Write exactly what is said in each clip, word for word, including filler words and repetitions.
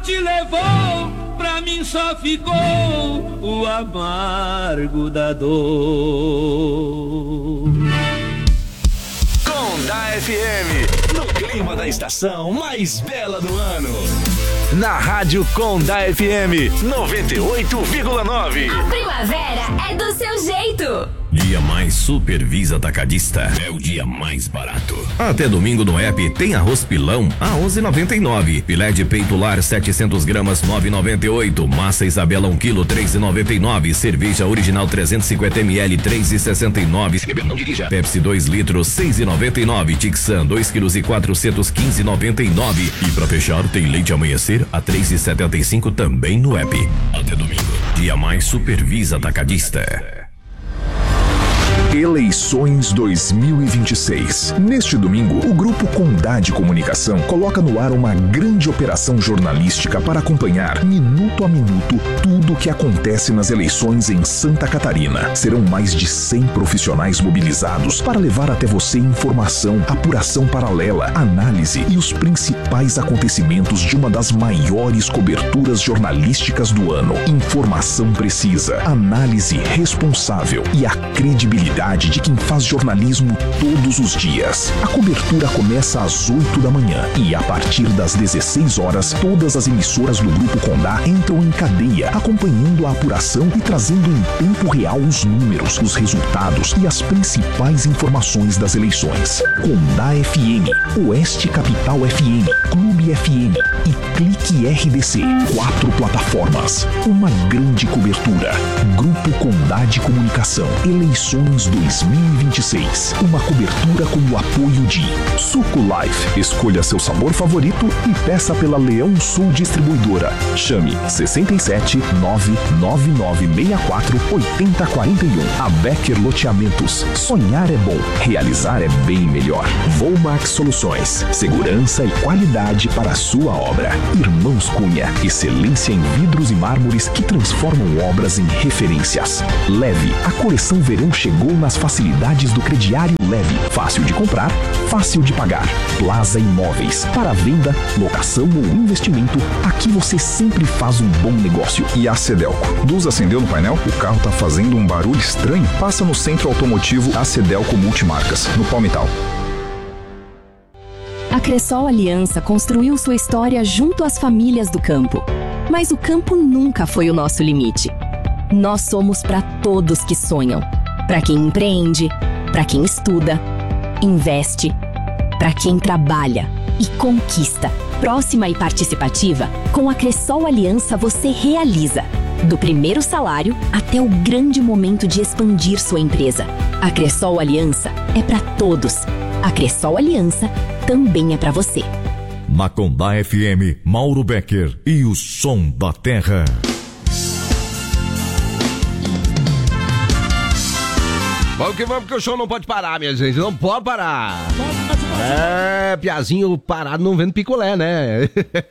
sorte levou, pra mim só ficou o amargo da dor. Condá F M, no clima da estação mais bela do ano. Na Rádio Condá F M noventa e oito vírgula nove. A primavera é do seu jeito. Dia Mais Supervisa Atacadista é o dia mais barato. Até domingo no app tem arroz pilão a onze reais e noventa e nove centavos. Filé de peito lar setecentos gramas nove reais e noventa e oito centavos. Massa Isabela um quilo três reais e noventa e nove centavos. Cerveja original trezentos e cinquenta mililitros três reais e sessenta e nove centavos. Não dirija. Pepsi dois litros seis reais e noventa e nove centavos. Tixan dois quilos e quatrocentos e quinze reais e noventa e nove centavos. E pra fechar tem leite amanhecer a três reais e setenta e cinco centavos também no app. Até domingo. Dia Mais Supervisa Atacadista. Eleições dois mil e vinte e seis. Neste domingo, o Grupo Condá de Comunicação coloca no ar uma grande operação jornalística para acompanhar, minuto a minuto, tudo o que acontece nas eleições em Santa Catarina. Serão mais de cem profissionais mobilizados para levar até você informação, apuração paralela, análise e os principais acontecimentos de uma das maiores coberturas jornalísticas do ano. Informação precisa, análise responsável e a credibilidade de quem faz jornalismo todos os dias. A cobertura começa às oito da manhã e a partir das dezesseis horas, todas as emissoras do Grupo Condá entram em cadeia, acompanhando a apuração e trazendo em tempo real os números, os resultados e as principais informações das eleições. Condá F M, Oeste Capital F M, Clube F M e Clique R D C. Quatro plataformas, uma grande cobertura. Grupo Condá de Comunicação. Eleições dois mil e vinte e seis. Uma cobertura com o apoio de Suco Life. Escolha seu sabor favorito e peça pela Leão Sul Distribuidora. Chame sessenta e sete nove nove nove seis quatro oito zero quatro um. A Becker Loteamentos. Sonhar é bom, realizar é bem melhor. Volmax Soluções. Segurança e qualidade para a sua obra. Irmãos Cunha. Excelência em vidros e mármores que transformam obras em referências. Leve. A coleção verão chegou nas facilidades do crediário Leve. Fácil de comprar, fácil de pagar. Plaza Imóveis. Para venda, locação ou investimento, aqui você sempre faz um bom negócio. E a Cedelco. Luz acendeu no painel? O carro tá fazendo um barulho estranho? Passa no Centro Automotivo A Cedelco Multimarcas, no Palmital. A Cressol Aliança construiu sua história junto às famílias do campo. Mas o campo nunca foi o nosso limite. Nós somos para todos que sonham. Para quem empreende, para quem estuda, investe, para quem trabalha e conquista. Próxima e participativa, com a Cressol Aliança você realiza. Do primeiro salário até o grande momento de expandir sua empresa. A Cressol Aliança é para todos. A Cressol Aliança também é para você. Na Condá F M, Mauro Becker e o Som da Terra. Vamos que vamos, que o show não pode parar, minha gente. Não pode parar. É, piazinho parado não vendo picolé, né?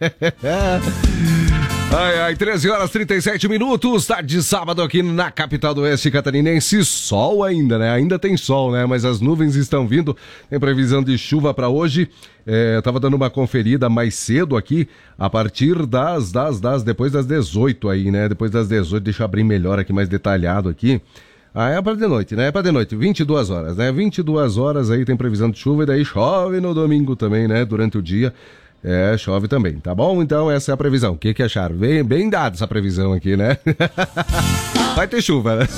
Ai, ai, treze horas e trinta e sete minutos, tarde de sábado aqui na capital do Oeste Catarinense. Sol ainda, né? Ainda tem sol, né? Mas as nuvens estão vindo. Tem previsão de chuva para hoje. É, eu tava dando uma conferida mais cedo aqui, a partir das, das, das, depois das dezoito aí, né? Depois das dezoito, deixa eu abrir melhor aqui, mais detalhado aqui. Ah, é pra de noite, né? É pra de noite, vinte e duas horas, né? vinte e duas horas aí tem previsão de chuva e daí chove no domingo também, né? Durante o dia. É, chove também, tá bom? Então essa é a previsão. O que que acharam? Bem, bem dada essa previsão aqui, né? Vai ter chuva, né?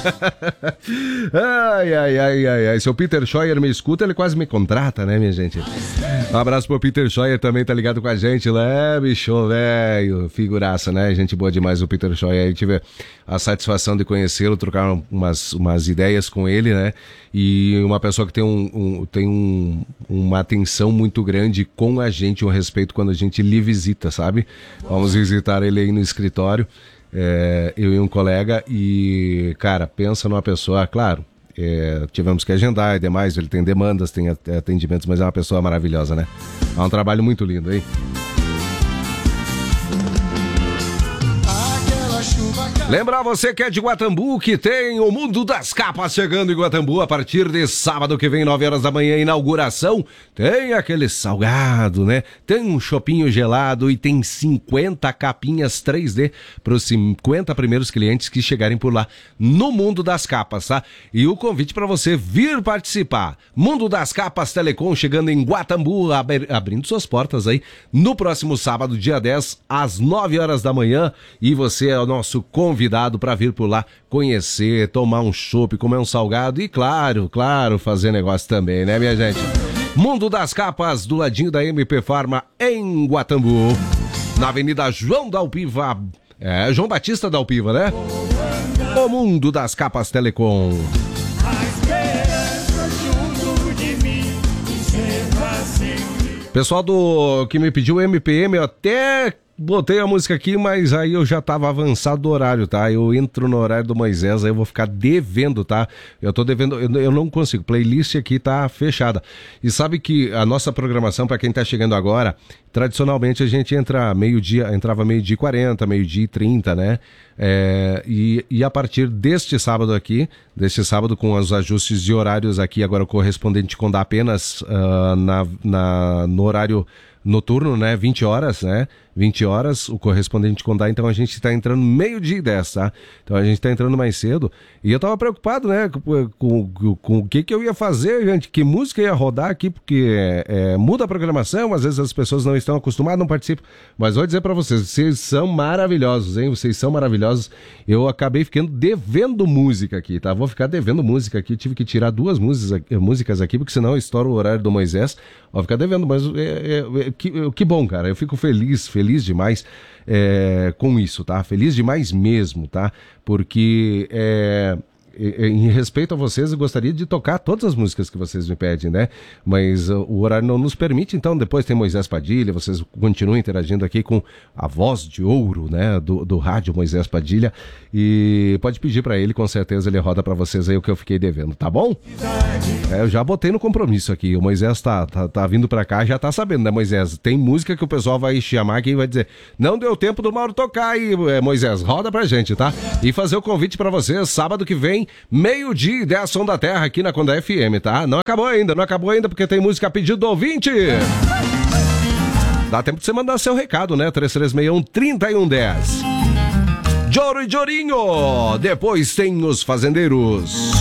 Ai, ai, ai, ai, ai. Se o Peter Scheuer me escuta, ele quase me contrata, né, minha gente? Um abraço pro Peter Scheuer, também tá ligado com a gente, né, bicho, velho, figuraça, né? Gente boa demais o Peter Scheuer. Aí tive a satisfação de conhecê-lo, trocar umas, umas ideias com ele, né? E uma pessoa que tem, um, um, tem um, uma atenção muito grande com a gente, um respeito quando a gente lhe visita, sabe? Vamos visitar ele aí no escritório, é, eu e um colega, e, cara, pensa numa pessoa, claro, é, tivemos que agendar e demais, ele tem demandas, tem atendimentos, mas é uma pessoa maravilhosa, né? É um trabalho muito lindo, hein? Lembrar você que é de Guatambu que tem o Mundo das Capas chegando em Guatambu a partir de sábado que vem, nove horas da manhã, inauguração. Tem aquele salgado, né? Tem um chopinho gelado e tem cinquenta capinhas três D para os cinquenta primeiros clientes que chegarem por lá no Mundo das Capas, tá? E o convite para você vir participar. Mundo das Capas Telecom chegando em Guatambu, ab- abrindo suas portas aí no próximo sábado, dia dez, às nove horas da manhã. E você é o nosso convidado convidado para vir por lá conhecer, tomar um chopp, comer um salgado e, claro, claro, fazer negócio também, né, minha gente? Mundo das Capas, do ladinho da M P Pharma, em Guatambu, na Avenida João da Alpiva, é, João Batista da Alpiva, né? O Mundo das Capas Telecom. Pessoal do que me pediu M P M, eu até botei a música aqui, mas aí eu já tava avançado do horário, tá? Eu entro no horário do Moisés, aí eu vou ficar devendo, tá? Eu tô devendo, eu, eu não consigo, playlist aqui tá fechada. E sabe que a nossa programação, pra quem tá chegando agora, tradicionalmente a gente entra meio-dia, entrava meio-dia e quarenta, meio-dia e trinta, né? É, e, e a partir deste sábado aqui, deste sábado com os ajustes de horários aqui, agora o correspondente com dá apenas uh, na, na, no horário noturno, né? vinte horas, né? vinte horas, o correspondente Condá, então a gente está entrando meio-dia e dez, tá? Então a gente está entrando mais cedo. E eu tava preocupado, né? Com, com, com o que que eu ia fazer, gente, que música ia rodar aqui, porque é, é, muda a programação, às vezes as pessoas não estão acostumadas, não participam. Mas vou dizer para vocês, vocês são maravilhosos, hein? Vocês são maravilhosos. Eu acabei ficando devendo música aqui, tá? Vou ficar devendo música aqui, tive que tirar duas músicas, músicas aqui, porque senão eu estouro o horário do Moisés. Vou ficar devendo, mas é, é, é, que, que bom, cara. Eu fico feliz, feliz Feliz demais é, com isso, tá? Feliz demais mesmo, tá? Porque é, em respeito a vocês, eu gostaria de tocar todas as músicas que vocês me pedem, né? Mas uh, o horário não nos permite, então depois tem Moisés Padilha, vocês continuam interagindo aqui com a voz de ouro, né? Do, do rádio Moisés Padilha, e pode pedir pra ele, com certeza ele roda pra vocês aí o que eu fiquei devendo, tá bom? É, eu já botei no compromisso aqui, o Moisés tá, tá, tá vindo pra cá, já tá sabendo, né, Moisés? Tem música que o pessoal vai chamar aqui e vai dizer, não deu tempo do Mauro tocar aí, é, Moisés, roda pra gente, tá? E fazer o convite pra vocês, sábado que vem, meio-dia e dez, Som da Terra aqui na Condá F M, tá? Não acabou ainda, não acabou ainda porque tem música a pedido do ouvinte. Dá tempo de você mandar seu recado, né? três três seis um, três um um zero. Joro e Jorinho, depois tem os Fazendeiros.